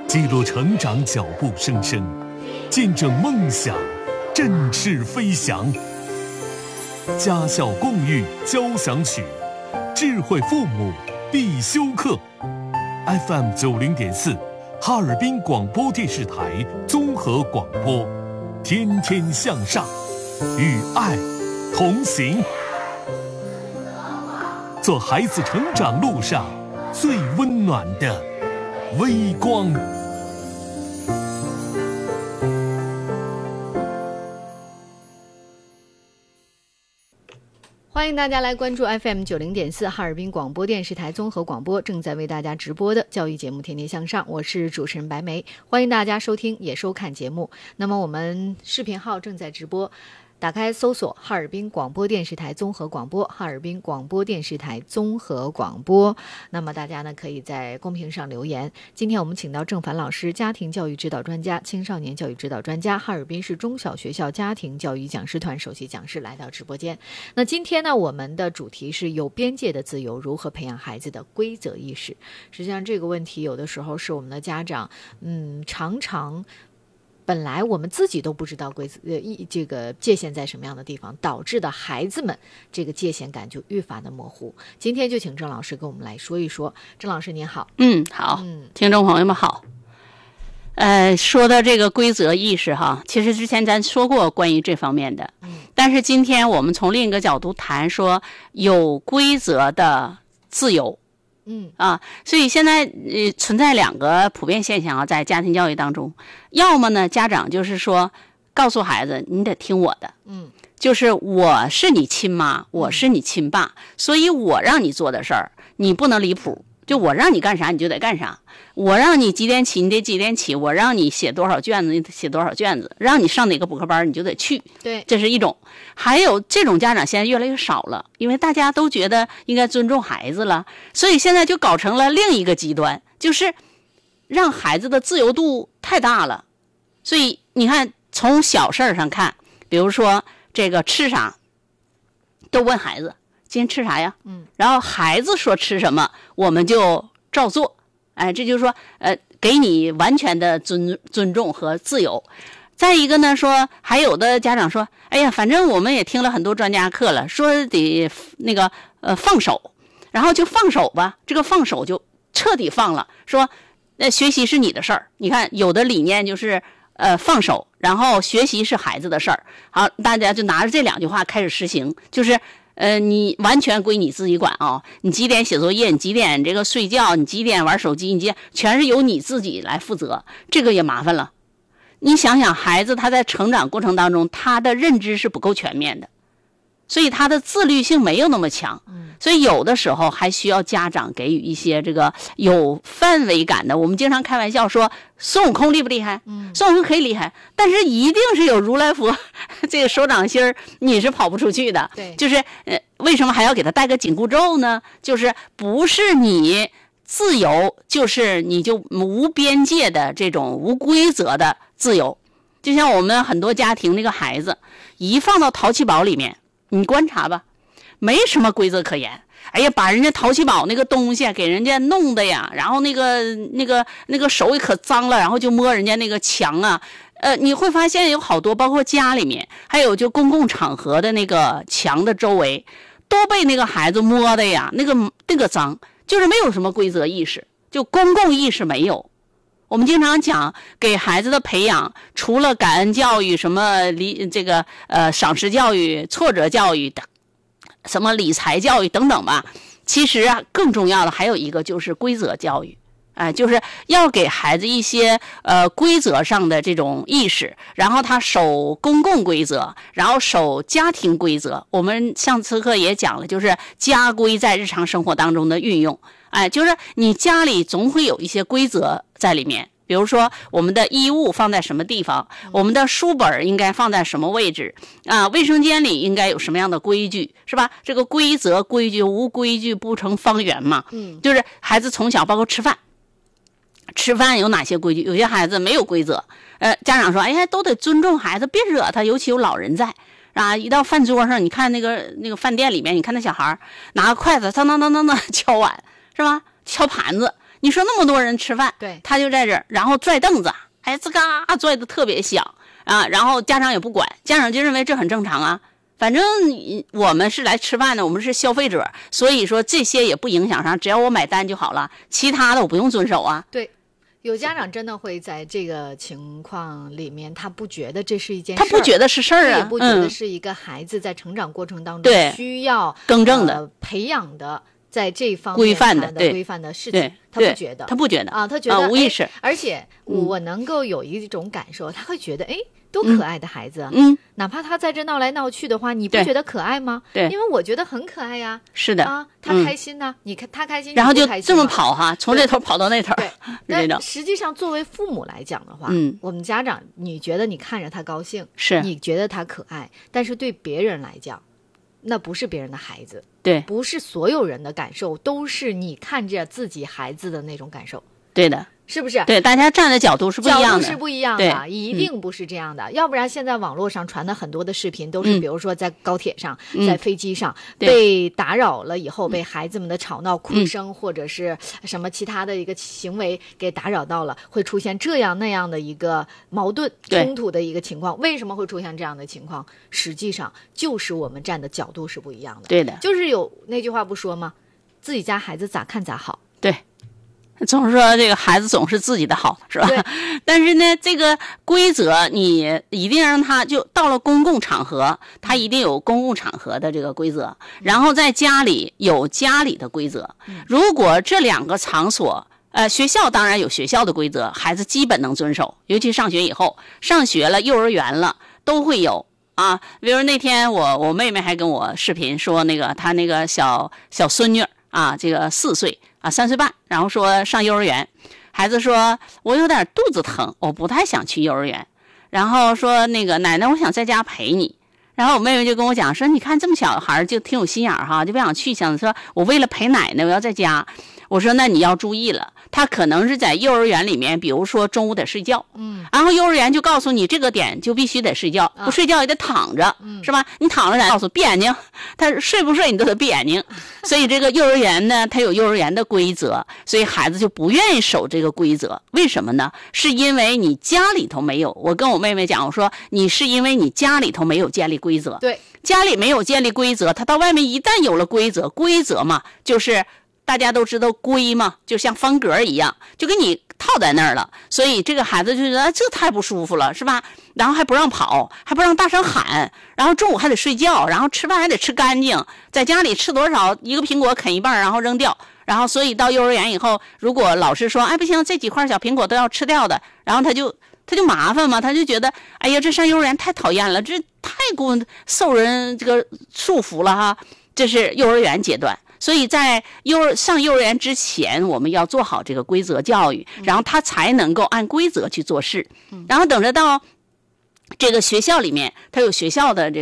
记录成长脚步声声，见证梦想振翅飞翔。家校共育交响曲，智慧父母必修课。FM 90.4，哈尔滨广播电视台综合广播，天天向上，与爱同行，做孩子成长路上最温暖的微光。 欢迎大家来关注 FM 90.4哈尔滨广播电视台综合广播正在为大家直播的教育节目《天天向上》，我是主持人白梅，欢迎大家收听也收看节目。那么我们视频号正在直播，打开搜索哈尔滨广播电视台综合广播，哈尔滨广播电视台综合广播。那么大家呢可以在公屏上留言。今天我们请到郑凡老师，家庭教育指导专家、青少年教育指导专家，哈尔滨市中小学校家庭教育讲师团首席讲师来到直播间。那今天呢，我们的主题是有边界的自由，如何培养孩子的规则意识。实际上这个问题有的时候是我们的家长常常本来我们自己都不知道这个界限在什么样的地方，导致的孩子们这个界限感就愈发的模糊。今天就请郑老师跟我们来说一说。郑老师您好。 好，听众朋友们好。说到这个规则意识哈，其实之前咱说过关于这方面的，但是今天我们从另一个角度谈说有规则的自由。所以现在存在两个普遍现象啊，在家庭教育当中，要么呢家长就是说告诉孩子你得听我的，就是我是你亲妈，我是你亲爸，所以我让你做的事儿你不能离谱，就我让你干啥你就得干啥，我让你几点起你得几点起，我让你写多少卷子你得写多少卷子，让你上哪个补课班你就得去。 对， 这是一种。还有这种家长现在越来越少了，因为大家都觉得应该尊重孩子了，所以现在就搞成了另一个极端，就是让孩子的自由度太大了。所以你看从小事上看，比如说这个吃啥都问孩子今天吃啥呀，然后孩子说吃什么我们就照做。这就是说给你完全的尊重和自由。再一个呢，说还有的家长说，哎呀，反正我们也听了很多专家课了，说得那个放手，然后就放手吧，这个放手就彻底放了，说学习是你的事儿。你看有的理念就是放手，然后学习是孩子的事儿。好，大家就拿着这两句话开始实行，就是你完全归你自己管啊！你几点写作业，你几点这个睡觉，你几点玩手机，你全是由你自己来负责，这个也麻烦了。你想想，孩子他在成长过程当中，他的认知是不够全面的，所以他的自律性没有那么强，所以有的时候还需要家长给予一些这个有范围感的。我们经常开玩笑说孙悟空厉不厉害？孙悟空可以厉害，但是一定是有如来佛这个手掌心儿，你是跑不出去的。 对， 就是为什么还要给他带个紧箍咒呢？就是不是你自由，就是你就无边界的这种无规则的自由。就像我们很多家庭那个孩子一放到淘气堡里面，你观察吧，没什么规则可言。哎呀，把人家淘气堡那个东西给人家弄的呀，然后那个手也可脏了，然后就摸人家那个墙啊。你会发现有好多，包括家里面，还有就公共场合的那个墙的周围，都被那个孩子摸的呀，那个脏，就是没有什么规则意识，就公共意识没有。我们经常讲给孩子的培养，除了感恩教育、什么赏识教育、挫折教育等，什么理财教育等等吧，其实更重要的还有一个就是规则教育。就是要给孩子一些规则上的这种意识，然后他守公共规则，然后守家庭规则。我们上次课也讲了，就是家规在日常生活当中的运用。就是你家里总会有一些规则在里面，比如说我们的衣物放在什么地方，我们的书本应该放在什么位置卫生间里应该有什么样的规矩，是吧？这个规则规矩，无规矩不成方圆嘛。就是孩子从小包括吃饭有哪些规矩？有些孩子没有规则，家长说，哎呀，都得尊重孩子，别惹他，尤其有老人在一到饭桌上，你看那个饭店里面，你看那小孩拿个筷子，当当当当当敲碗，是吧？敲盘子， 你说那么多人吃饭， 对， 他就在这儿，然后拽凳子，哎，吱嘎拽的特别响啊，然后家长也不管，家长就认为这很正常啊。反正我们是来吃饭的，我们是消费者，所以说这些也不影响上，只要我买单就好了，其他的我不用遵守啊。 对，有家长真的会在这个情况里面，他不觉得这是一件事， 他不觉得是事儿啊， 也不觉得是一个孩子在成长过程当中对需要更正的、 培养的。在这方面规范的事情，他不觉得， 他不觉得啊，他觉得无意识。 而且我能够有一种感受，他会觉得，哎，多可爱的孩子，哪怕他在这闹来闹去的话，你不觉得可爱吗？ 对， 因为我觉得很可爱呀。 是的啊，他开心呢，你看他开心， 然后就这么跑哈，从这头跑到那头。 对，但实际上作为父母来讲的话，我们家长，你觉得你看着他高兴， 是你觉得他可爱，但是对别人来讲，那不是别人的孩子。 对， 不是所有人的感受都是你看着自己孩子的那种感受。 对的， 是不是？ 对，大家站的角度是不一样的， 角度是不一样的，一定不是这样的。要不然现在网络上传的很多的视频都是，比如说在高铁上、在飞机上被打扰了以后，被孩子们的吵闹、哭声或者是什么其他的一个行为给打扰到了，会出现这样那样的一个矛盾冲突的一个情况。为什么会出现这样的情况？实际上就是我们站的角度是不一样的。 对的， 就是有那句话不说吗？自己家孩子咋看咋好。 对。总是说这个孩子总是自己的好，是吧？但是呢，这个规则你一定让他就到了公共场合，他一定有公共场合的这个规则，然后在家里有家里的规则。如果这两个场所，学校当然有学校的规则，孩子基本能遵守，尤其上学以后，上学了、幼儿园了都会有啊。比如那天我妹妹还跟我视频说，那个她那个小孙女啊，这个4岁。3岁半，然后说上幼儿园，孩子说我有点肚子疼，我不太想去幼儿园，然后说那个奶奶我想在家陪你，然后我妹妹就跟我讲说，你看这么小孩就挺有心眼哈，就不想去，想说我为了陪奶奶我要在家。我说那你要注意了，他可能是在幼儿园里面，比如说中午得睡觉，然后幼儿园就告诉你这个点就必须得睡觉，不睡觉也得躺着，是吧？你躺着告诉闭眼睛，他睡不睡你都得闭眼睛。所以这个幼儿园呢，它有幼儿园的规则，所以孩子就不愿意守这个规则。为什么呢？是因为你家里头没有。我跟我妹妹讲，我说你是因为你家里头没有建立规则， 对， 家里没有建立规则，他到外面一旦有了规则，规则嘛就是大家都知道规嘛，就像方格一样，就给你套在那儿了。所以这个孩子就觉得这太不舒服了，是吧？然后还不让跑，还不让大声喊，然后中午还得睡觉，然后吃饭还得吃干净，在家里吃多少一个苹果啃一半然后扔掉。然后所以到幼儿园以后，如果老师说哎不行，这几块小苹果都要吃掉的，然后他就麻烦嘛，他就觉得哎呀这上幼儿园太讨厌了，这太受人这个束缚了哈。这是幼儿园阶段。所以在上幼儿园之前，我们要做好这个规则教育，然后他才能够按规则去做事。然后等着到这个学校里面，他有学校的这个